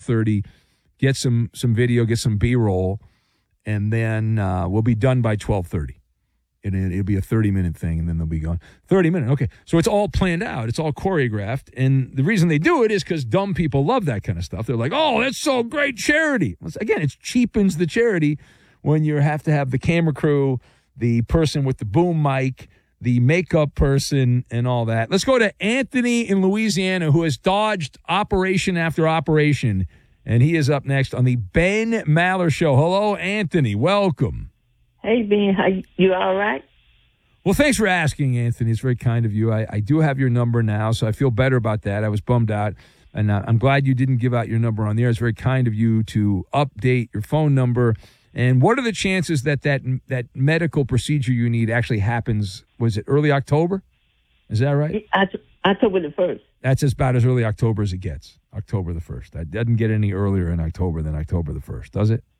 12:30, get some video, get some B-roll, and then we'll be done by 12:30. And it'll be a 30-minute thing, and then they'll be gone. 30 minutes, okay. So it's all planned out. It's all choreographed. And the reason they do it is because dumb people love that kind of stuff. They're like, oh, that's so great charity. Again, it cheapens the charity when you have to have the camera crew, the person with the boom mic, the makeup person, and all that. Let's go to Anthony in Louisiana, who has dodged operation after operation, and he is up next on the Ben Maller Show. Hello, Anthony. Welcome. Hey, Ben, you all right? Well, thanks for asking, Anthony. It's very kind of you. I do have your number now, so I feel better about that. I was bummed out, and I'm glad you didn't give out your number on the air. It's very kind of you to update your phone number. And what are the chances that medical procedure you need actually happens? Was it early October? Is that right? October the 1st. That's about as early October as it gets. October the 1st. That doesn't get any earlier in October than October the 1st, does it?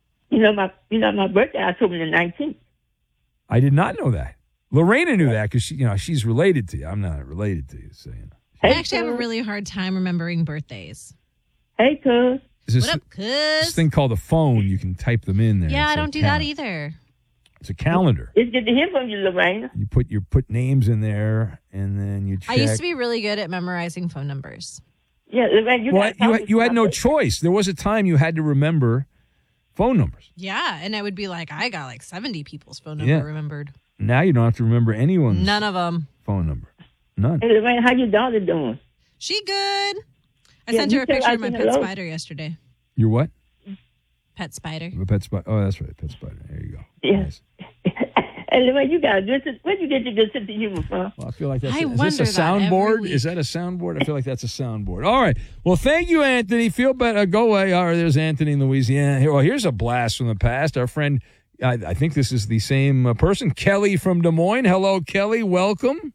My birthday, October the 19th. I did not know that. Lorena knew that because she's related to you. I'm not related to you, so I actually have a really hard time remembering birthdays. Hey, cuz. What up, cuz? This thing called a phone, you can type them in there. Yeah, I don't do that either. It's a calendar. It's good to hear from you, Lorena. You put names in there, and then you check. I used to be really good at memorizing phone numbers. Yeah, Lorena, you had no choice. There was a time you had to remember phone numbers. Yeah, and I would be like, I got like 70 people's phone number remembered. Now you don't have to remember anyone's None of them. phone number. None. Hey, Lorena, how your daughter doing? She good. I sent her a picture of my pet spider yesterday. Your what? Pet spider. A pet spider. Oh, that's right. Pet spider. There you go. Yeah. Nice. Hey, Lorena, you got a good sense. Where'd you get your good sense of humor from? Well, I feel like that's I is this a wonder that soundboard? every Is that a soundboard? I feel like that's a soundboard. All right. Well, thank you, Anthony. Feel better. Go away. All right, there's Anthony in Louisiana. Well, here's a blast from the past. Our friend, I think this is the same person, Kelly from Des Moines. Hello, Kelly. Welcome.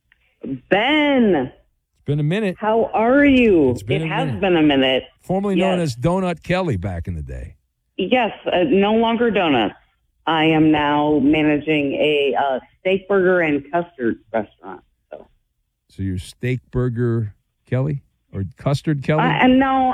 Ben. It's been a minute. How are you? It has been a minute. Formerly known as Donut Kelly back in the day. Yes, no longer donuts. I am now managing a steak burger and custard restaurant. So you're Steak Burger Kelly or Custard Kelly? I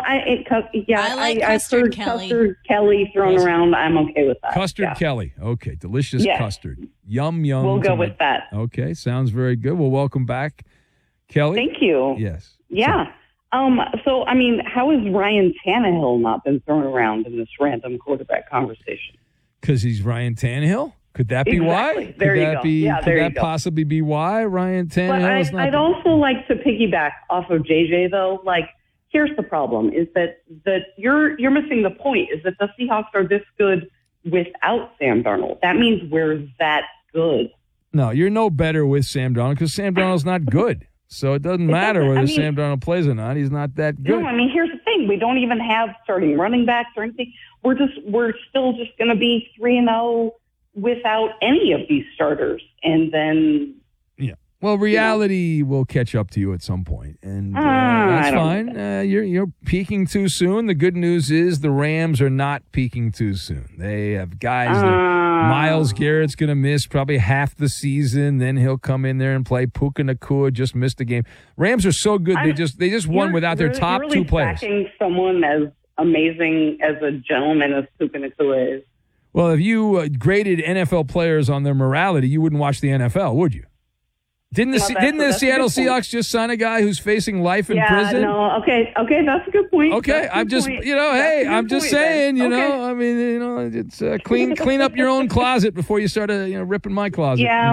like I've heard Custard Kelly thrown around. I'm okay with that. Custard Kelly. Okay, delicious custard. Yum, yum. We'll go with that. Okay, sounds very good. Well, welcome back, Kelly. Thank you. Yes. Yeah. So, how has Ryan Tannehill not been thrown around in this random quarterback conversation? Because he's Ryan Tannehill? Could that be exactly. why? There you go. Could that possibly be why Ryan Tannehill is not? I'd also like to piggyback off of JJ, though. Like, here's the problem, is that you're missing the point, is that the Seahawks are this good without Sam Darnold. That means we're that good. No, you're no better with Sam Darnold because Sam Darnold's not good. So it doesn't matter whether Sam Darnold plays or not. He's not that good. No, here's the thing. We don't even have starting running backs or anything. We're still just going to be 3-0 without any of these starters. And then... Yeah. Well, reality will catch up to you at some point, and that's fine. You're peaking too soon. The good news is the Rams are not peaking too soon. They have guys that Myles Garrett's going to miss probably half the season. Then he'll come in there and play. Puka Nacua just missed a game. Rams are so good. They just won without their top really two players. Backing someone as amazing as a gentleman as Puka Nacua is. Well, if you graded NFL players on their morality, you wouldn't watch the NFL, would you? Didn't the Seattle Seahawks just sign a guy who's facing life in prison? No, okay, that's a good point. Okay, I'm just, I'm just saying, it's clean up your own closet before you start, ripping my closet. Yeah,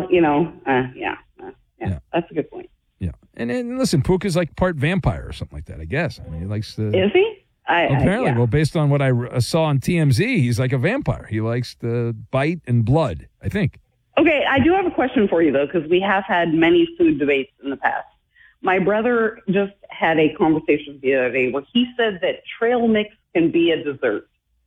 that's a good point. Yeah, and listen, Puka's like part vampire or something like that, I guess. He likes to. Is he? Apparently, well, based on what I saw on TMZ, he's like a vampire. He likes to bite and blood, I think. Okay, I do have a question for you, though, because we have had many food debates in the past. My brother just had a conversation the other day where he said that trail mix can be a dessert.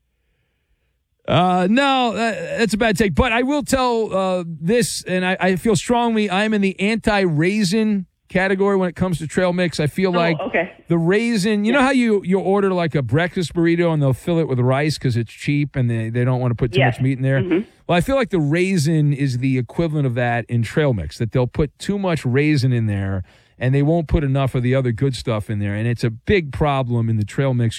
No, that's a bad take. But I will tell this, and I feel strongly I'm in the anti-raisin category when it comes to trail mix. I feel like the raisin, you know how you order like a breakfast burrito and they'll fill it with rice because it's cheap and they don't want to put too much meat in there? Mm-hmm. Well, I feel like the raisin is the equivalent of that in trail mix, that they'll put too much raisin in there and they won't put enough of the other good stuff in there. And it's a big problem in the trail mix